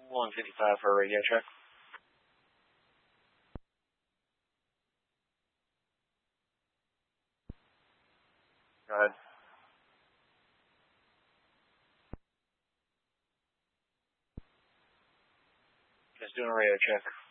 155 for a radio check. Go ahead. Just doing a radio check.